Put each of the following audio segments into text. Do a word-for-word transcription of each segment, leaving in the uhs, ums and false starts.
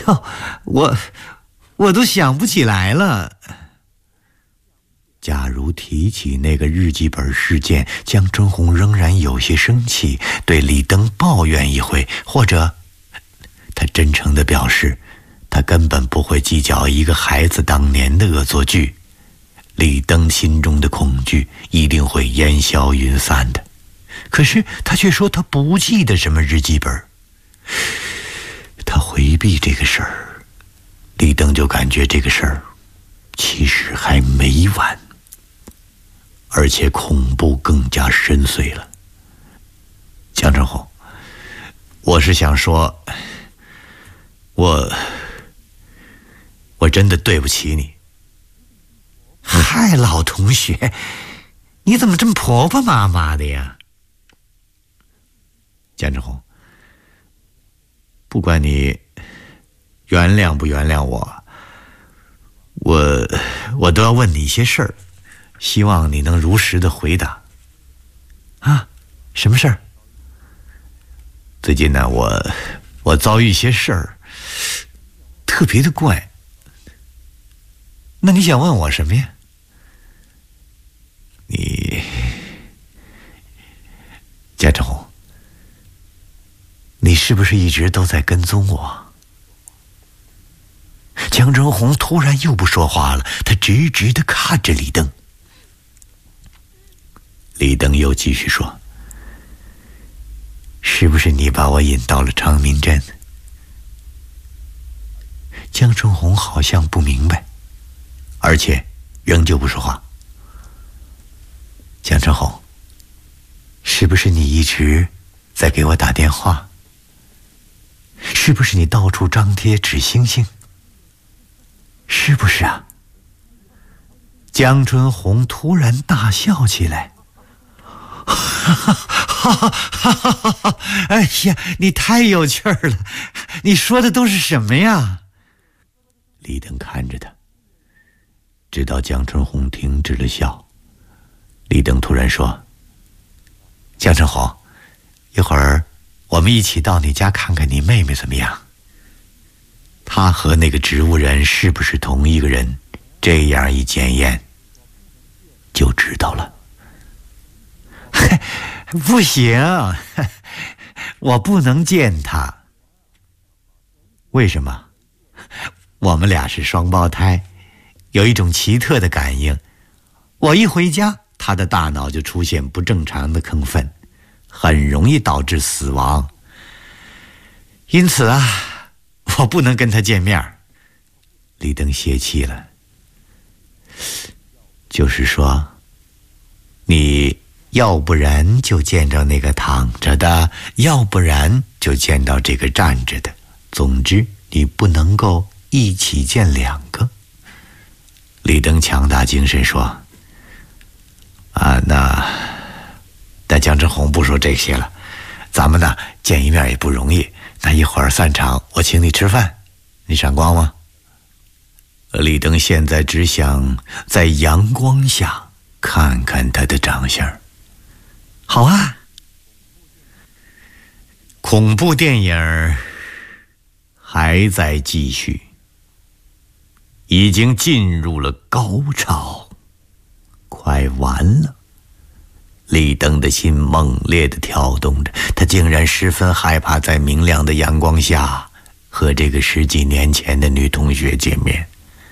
哟，我我都想不起来了。假如提起那个日记本事件，江春红仍然有些生气，对李登抱怨一回，或者他真诚地表示他根本不会计较一个孩子当年的恶作剧，李登心中的恐惧一定会烟消云散的。可是他却说他不记得什么日记本，他回避这个事儿，李登就感觉这个事儿其实还没完，而且恐怖更加深邃了。江春红，我是想说，我我真的对不起你。嗨，老同学，你怎么这么婆婆妈妈的呀？江春红，不管你原谅不原谅我，我我都要问你一些事儿，希望你能如实的回答。啊，什么事儿？最近呢，我我遭遇一些事儿，特别的怪。那你想问我什么呀？你，江春红，你是不是一直都在跟踪我？江春红突然又不说话了，他直直地看着李登。李登又继续说：“是不是你把我引到了长明镇？”江春红好像不明白，而且仍旧不说话。江春红，是不是你一直在给我打电话？是不是你到处张贴纸星星？是不是啊？江春红突然大笑起来。哈哈哈哈哈哈！哎呀，你太有趣儿了！你说的都是什么呀？李登看着他，直到江春红停止了笑。李登突然说：“江春红，一会儿我们一起到你家看看你妹妹怎么样？她和那个植物人是不是同一个人？这样一检验就知道了。”不行，我不能见她。为什么？我们俩是双胞胎，有一种奇特的感应。我一回家，她的大脑就出现不正常的亢奋，很容易导致死亡。因此啊，我不能跟她见面。李登泄气了。就是说，你要不然就见着那个躺着的，要不然就见到这个站着的，总之你不能够一起见两个。李登强打精神说：“啊，那那江春红不说这些了，咱们呢见一面也不容易，那一会儿散场我请你吃饭，你闪光吗？”李登现在只想在阳光下看看他的长相。好啊。恐怖电影还在继续，已经进入了高潮，快完了。李登的心猛烈地跳动着，他竟然十分害怕在明亮的阳光下和这个十几年前的女同学见面。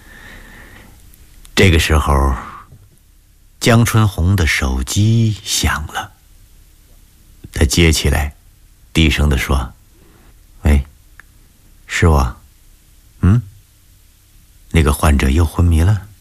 这个时候，江春红的手机响了，他接起来，低声地说：“喂，是我。嗯，那个患者又昏迷了？”